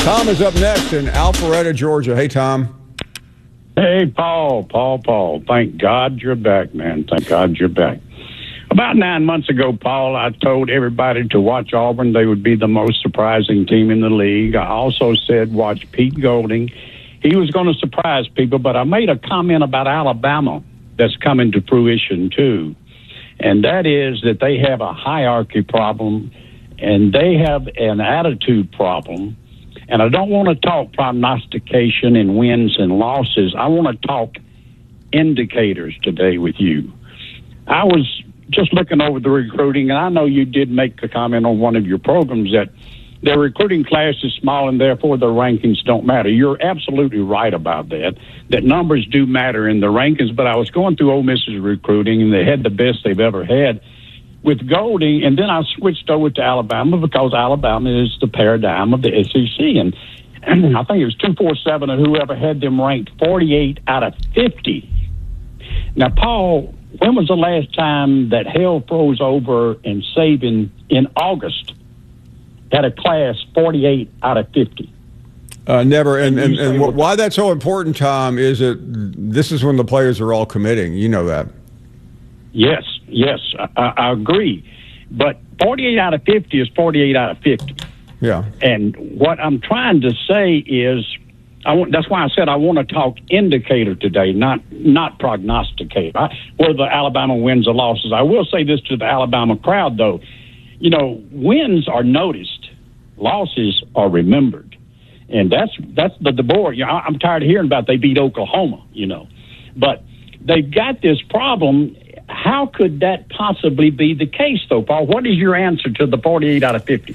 Tom is up next in Alpharetta, Georgia. Hey, Tom. Hey, Paul. Thank God you're back, man. Thank God you're back. About 9 months ago, Paul, I told everybody to watch Auburn. They would be the most surprising team in the league. I also said watch Pete Golding. He was going to surprise people, but I made a comment about Alabama that's coming to fruition, too. And that is that they have a hierarchy problem, and they have an attitude problem. And I don't want to talk prognostication and wins and losses. I want to talk indicators today with you. I was just looking over the recruiting, and I know you did make a comment on one of your programs that their recruiting class is small and therefore their rankings don't matter. You're absolutely right about that numbers do matter in the rankings, but I was going through Ole Miss's recruiting, and they had the best they've ever had with Golding, and then I switched over to Alabama because Alabama is the paradigm of the SEC, and I think it was 247 and whoever had them ranked 48 out of 50. Now, Paul, when was the last time that hell froze over and Saban in August had a class 48 out of 50? Never. And why that's so important, Tom, is that this is when the players are all committing. You know that. Yes, I agree. But 48 out of 50 is 48 out of 50. Yeah. And what I'm trying to say is, that's why I said I want to talk indicator today, not prognosticate. Whether Alabama wins or losses. I will say this to the Alabama crowd, though. You know, wins are noticed, losses are remembered. And that's the board. You know, I'm tired of hearing about they beat Oklahoma, you know. But they've got this problem. How could that possibly be the case, though, Paul? What is your answer to the 48 out of 50?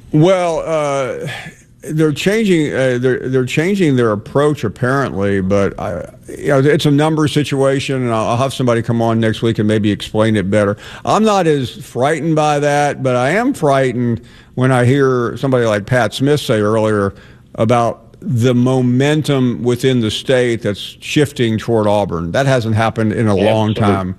Well, they're changing. They're changing their approach apparently, but it's a number situation, and I'll have somebody come on next week and maybe explain it better. I'm not as frightened by that, but I am frightened when I hear somebody like Pat Smith say earlier about the momentum within the state that's shifting toward Auburn. That hasn't happened in a long time.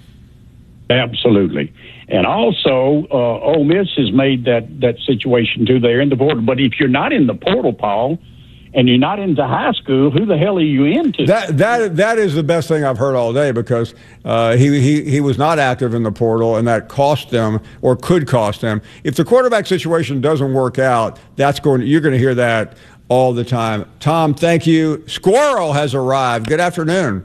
Absolutely. And also, Ole Miss has made that situation, too. They're in the portal. But if you're not in the portal, Paul, and you're not into high school, who the hell are you into? That is the best thing I've heard all day, because he was not active in the portal, and that cost them or could cost them. If the quarterback situation doesn't work out, you're going to hear that all the time. Tom, thank you. Squirrel has arrived. Good afternoon.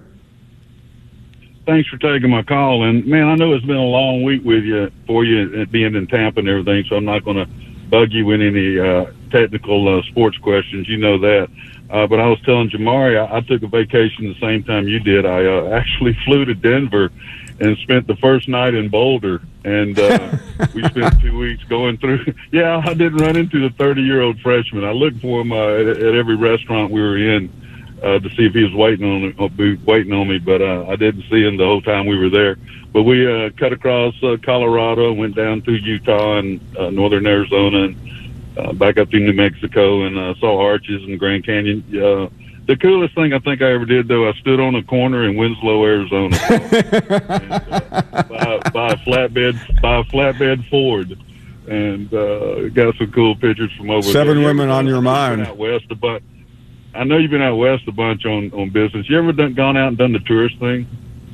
Thanks for taking my call. And, man, I know it's been a long week for you being in Tampa and everything, so I'm not going to bug you with any technical sports questions. You know that. But I was telling Jamari, I took a vacation the same time you did. I actually flew to Denver and spent the first night in Boulder. And we spent 2 weeks going through. Yeah, I didn't run into the 30-year-old freshman. I looked for him at every restaurant we were in to see if he was waiting on me, but I didn't see him the whole time we were there. But we cut across Colorado, went down through Utah and northern Arizona, and back up to New Mexico, and saw Arches and Grand Canyon. The coolest thing I think I ever did, though, I stood on a corner in Winslow, Arizona, and, by a flatbed Ford, and got some cool pictures from over there. 7 women on your mind. Out west, but I know you've been out west a bunch on business. You ever gone out and done the tourist thing?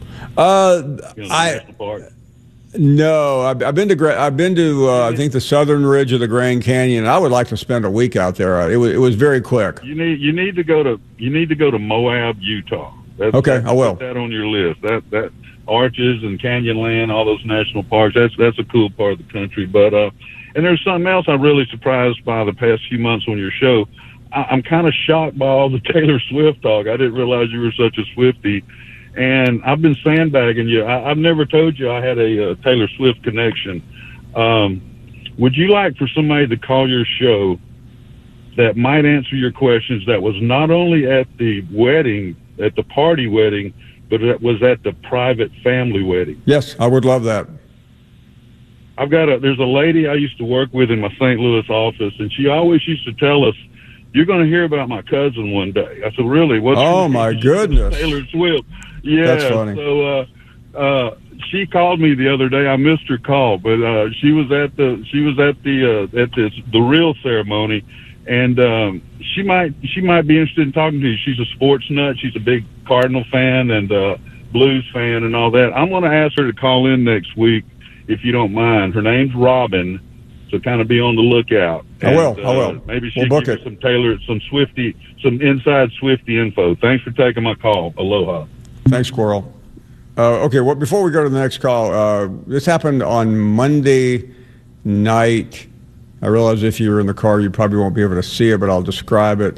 National park? No, I've been to I think the southern ridge of the Grand Canyon. I would like to spend a week out there. It was very quick. You need to go to Moab, Utah. Okay, I will. Put that on your list. That Arches and Canyonland, all those national parks. That's a cool part of the country. But and there's something else I'm really surprised by the past few months on your show. I'm kind of shocked by all the Taylor Swift talk. I didn't realize you were such a Swiftie. And I've been sandbagging you. I've never told you I had a Taylor Swift connection. Would you like for somebody to call your show that might answer your questions, that was not only at the wedding, at the party wedding, but it was at the private family wedding? Yes, I would love that. There's a lady I used to work with in my St. Louis office, and she always used to tell us, "You're going to hear about my cousin one day." I said, "Really? What's oh my goodness, Taylor Swift?" Yeah, that's funny. So she called me the other day. I missed her call, but she was at the real ceremony, and she might be interested in talking to you. She's a sports nut. She's a big Cardinal fan and Blues fan and all that. I'm going to ask her to call in next week if you don't mind. Her name's Robin, so kind of be on the lookout. I will. Maybe she'll give you some inside Swifty info. Thanks for taking my call. Aloha. Thanks, Squirrel. Okay, well, before we go to the next call, this happened on Monday night. I realize if you're in the car, you probably won't be able to see it, but I'll describe it.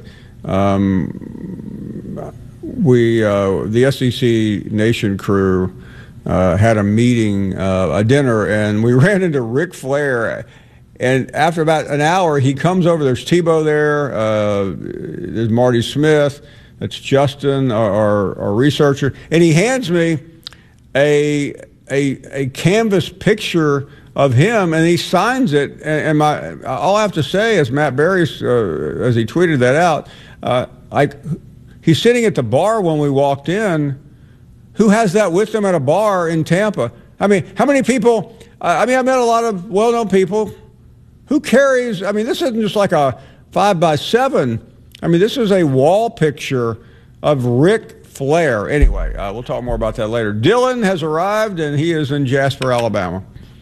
The SEC Nation crew had a meeting, a dinner, and we ran into Ric Flair. And after about an hour, he comes over. There's Tebow there. There's Marty Smith. That's Justin, our researcher. And he hands me a canvas picture of him, and he signs it. And all I have to say is Matt Berry, as he tweeted that out, he's sitting at the bar when we walked in. Who has that with them at a bar in Tampa? I mean, how many people? I met a lot of well-known people. Who carries? I mean, this isn't just like a 5x7. I mean, this is a wall picture of Ric Flair. Anyway, we'll talk more about that later. Dylan has arrived, and he is in Jasper, Alabama.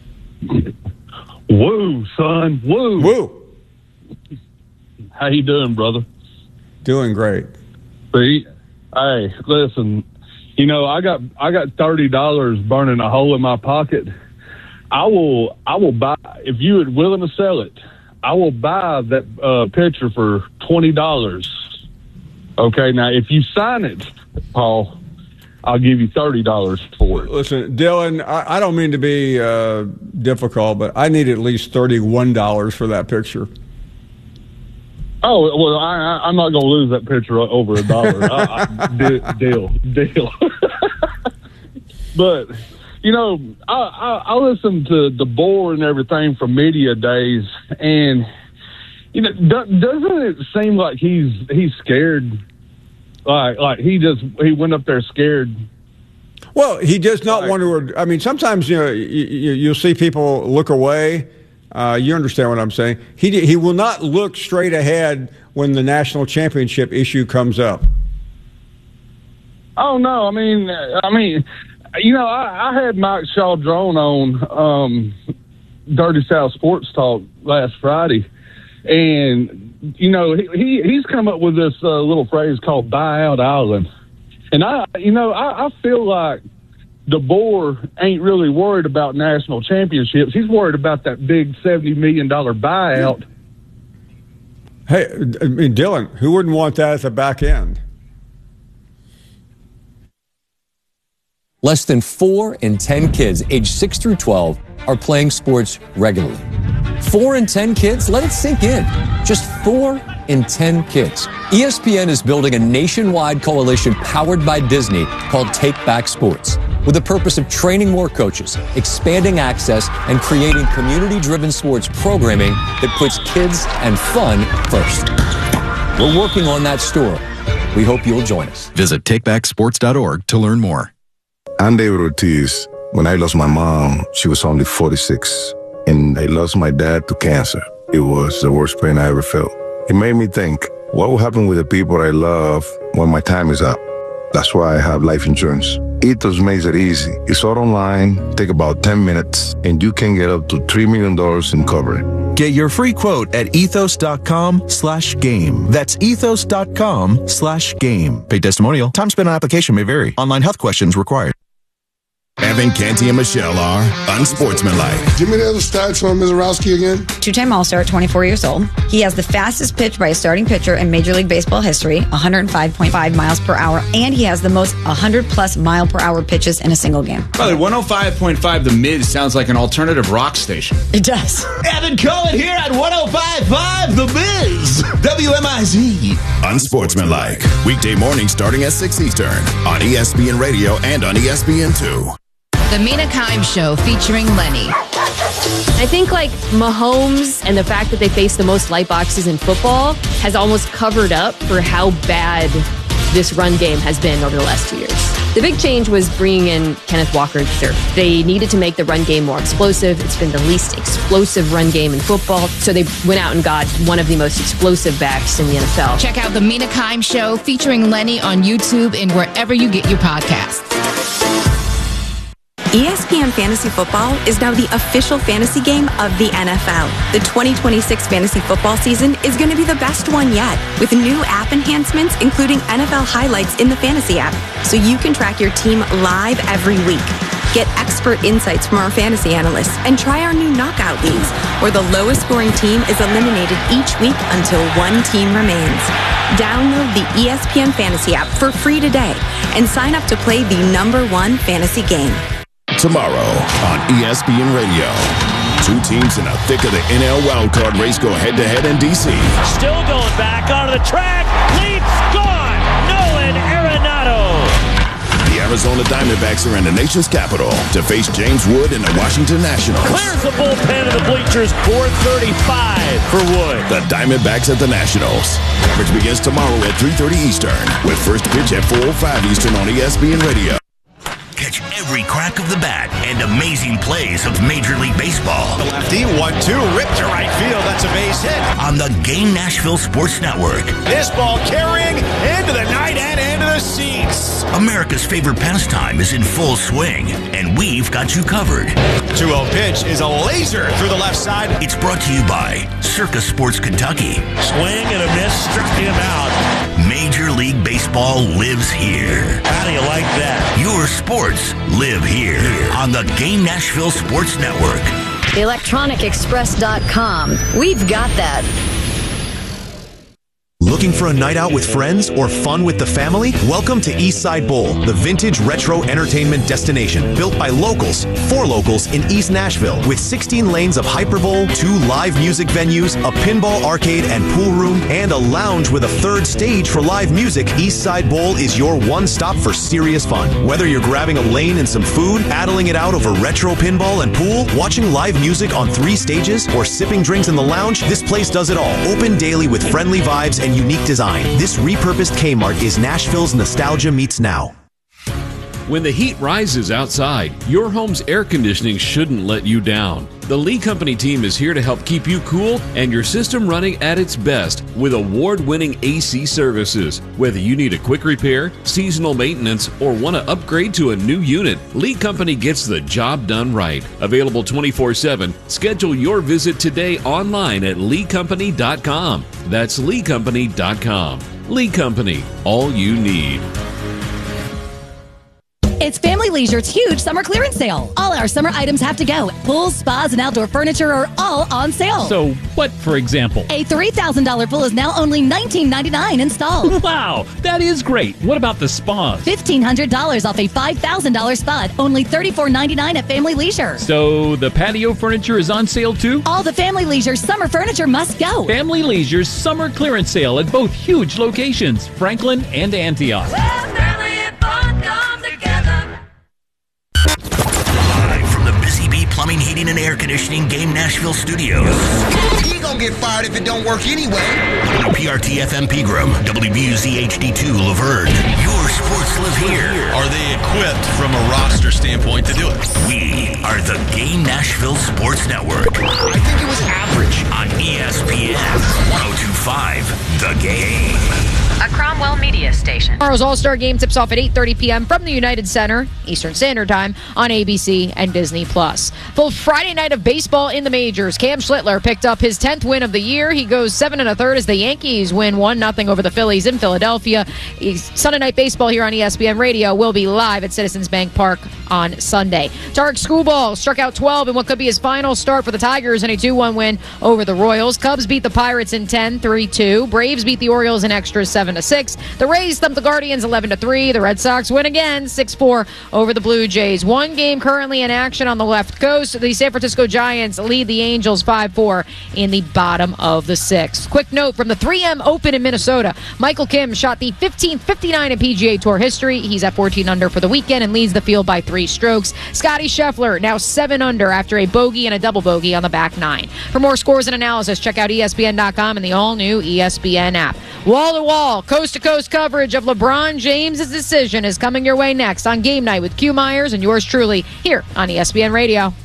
Woo, son. Woo. Woo. How you doing, brother? Doing great. See, hey, listen, you know, I got $30 burning a hole in my pocket. I will buy, if you are willing to sell it, I will buy that picture for $20. Okay, now if you sign it, Paul, I'll give you $30 for it. Listen, Dylan, I don't mean to be difficult, but I need at least $31 for that picture. Oh, well, I'm not going to lose that picture over $1. Deal. But, you know, I listen to DeBoer and everything from media days, and, you know, doesn't it seem like he's scared? Like he went up there scared. Well, he does not want to. I mean, sometimes you'll see people look away. You understand what I'm saying? He will not look straight ahead when the national championship issue comes up. Oh no! I mean, you know, I had Mike Chaldron on Dirty South Sports Talk last Friday, and you know he's come up with this little phrase called "buyout island," and I feel like DeBoer ain't really worried about national championships. He's worried about that big $70 million buyout. Hey, I mean, Dylan, who wouldn't want that at the back end? Less than 4 in 10 kids aged 6 through 12 are playing sports regularly. 4 in 10 kids? Let it sink in. Just 4 in 10 kids. ESPN is building a nationwide coalition powered by Disney called Take Back Sports, with the purpose of training more coaches, expanding access, and creating community-driven sports programming that puts kids and fun first. We're working on that story. We hope you'll join us. Visit takebacksports.org to learn more. I'm David Ortiz. When I lost my mom, she was only 46, and I lost my dad to cancer. It was the worst pain I ever felt. It made me think, what will happen with the people I love when my time is up? That's why I have life insurance. Ethos makes it easy. It's all online, take about 10 minutes, and you can get up to $3 million in coverage. Get your free quote at ethos.com/game. That's ethos.com/game. Paid testimonial. Time spent on application may vary. Online health questions required. Evan, Canty, and Michelle are unsportsmanlike. Give me the other stats from Mizorowski again. Two-time All-Star, 24 years old. He has the fastest pitch by a starting pitcher in Major League Baseball history, 105.5 miles per hour, and he has the most 100-plus mile-per-hour pitches in a single game. By the way, 105.5 The Miz sounds like an alternative rock station. It does. Evan Cohen here at 105.5 The Miz. WMIZ. Unsportsmanlike. Weekday morning starting at 6 Eastern on ESPN Radio and on ESPN2. The Mina Kimes Show featuring Lenny. I think like Mahomes and the fact that they face the most light boxes in football has almost covered up for how bad this run game has been over the last 2 years. The big change was bringing in Kenneth Walker III. They needed to make the run game more explosive. It's been the least explosive run game in football, so they went out and got one of the most explosive backs in the NFL. Check out the Mina Kimes Show featuring Lenny on YouTube and wherever you get your podcasts. ESPN Fantasy Football is now the official fantasy game of the NFL. The 2026 fantasy football season is going to be the best one yet, with new app enhancements, including NFL highlights in the fantasy app, so you can track your team live every week. Get expert insights from our fantasy analysts and try our new knockout leagues, where the lowest scoring team is eliminated each week until one team remains. Download the ESPN Fantasy app for free today and sign up to play the #1 fantasy game. Tomorrow on ESPN Radio. Two teams in the thick of the NL wildcard race go head-to-head in D.C. Still going back onto the track. Leaps gone. Nolan Arenado. The Arizona Diamondbacks are in the nation's capital to face James Wood and the Washington Nationals. Clears the bullpen of the bleachers. 4:35 for Wood. The Diamondbacks at the Nationals. Coverage begins tomorrow at 3:30 Eastern, with first pitch at 4:05 Eastern on ESPN Radio. Catch every crack of the bat and amazing plays of Major League Baseball. The lefty, 1-2, ripped to right field. That's a base hit. On the Game Nashville Sports Network. This ball carrying into the night and into the seats. America's favorite pastime is in full swing, and we've got you covered. 2-0 pitch is a laser through the left side. It's brought to you by Circus Sports Kentucky. Swing and a miss, struck him out. Major League Baseball lives here. How do you like that? Your sports live here on the Game Nashville Sports Network. ElectronicExpress.com. We've got that. Looking for a night out with friends or fun with the family? Welcome to Eastside Bowl, the vintage retro entertainment destination built by locals, for locals in East Nashville, with 16 lanes of Hyperbowl, 2 live music venues, a pinball arcade and pool room, and a lounge with a 3rd stage for live music. Eastside Bowl is your one stop for serious fun. Whether you're grabbing a lane and some food, battling it out over retro pinball and pool, watching live music on 3 stages, or sipping drinks in the lounge, this place does it all. Open daily with friendly vibes and unique design. This repurposed Kmart is Nashville's nostalgia meets now. When the heat rises outside, your home's air conditioning shouldn't let you down. The Lee Company team is here to help keep you cool and your system running at its best with award-winning AC services. Whether you need a quick repair, seasonal maintenance, or want to upgrade to a new unit, Lee Company gets the job done right. Available 24/7. Schedule your visit today online at leecompany.com. That's leecompany.com. Lee Company, all you need. It's Family Leisure's huge summer clearance sale. All our summer items have to go. Pools, spas, and outdoor furniture are all on sale. So what, for example? A $3,000 pool is now only $19.99 installed. Wow, that is great. What about the spas? $1,500 off a $5,000 spa, only $34.99 at Family Leisure. So the patio furniture is on sale too? All the Family Leisure summer furniture must go. Family Leisure's summer clearance sale at both huge locations, Franklin and Antioch. Plumbing, heating, and air conditioning Game Nashville Studios. He gonna get fired if it don't work anyway. WPRT FM Pegram, WBUZ HD2 Laverne. Your sports live here. Are they equipped from a roster standpoint to do it? We are the Game Nashville Sports Network. I think it was average. On ESPN 102.5, The Game. A Cromwell Media Station. Tomorrow's All-Star Game tips off at 8:30 p.m. from the United Center, Eastern Standard Time, on ABC and Disney+. Full Friday night of baseball in the majors. Cam Schlittler picked up his 10th win of the year. He goes 7 1/3 as the Yankees win 1-0 over the Phillies in Philadelphia. Sunday Night Baseball here on ESPN Radio will be live at Citizens Bank Park on Sunday. Tarek Skubal struck out 12 in what could be his final start for the Tigers in a 2-1 win over the Royals. Cubs beat the Pirates in 10, 3-2. Braves beat the Orioles in extras 7-6. The Rays thumped the Guardians 11-3. The Red Sox win again 6-4 over the Blue Jays. One game currently in action on the left coast. The San Francisco Giants lead the Angels 5-4 in the bottom of the 6th. Quick note from the 3M Open in Minnesota. Michael Kim shot the 15th 59 in PGA Tour history. He's at 14 under for the weekend and leads the field by 3 strokes. Scotty Scheffler now 7 under after a bogey and a double bogey on the back 9. For more scores and analysis, check out ESPN.com and the all-new ESPN app. Wall-to-wall coast-to-coast coverage of LeBron James' decision is coming your way next on Game Night with Q Myers and yours truly here on ESPN Radio.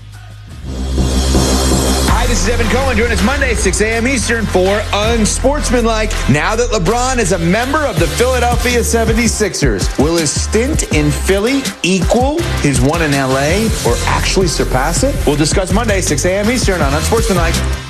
Hi, this is Evan Cohen. Join us Monday, 6 a.m. Eastern for Unsportsmanlike. Now that LeBron is a member of the Philadelphia 76ers, will his stint in Philly equal his one in L.A. or actually surpass it? We'll discuss Monday, 6 a.m. Eastern on Unsportsmanlike.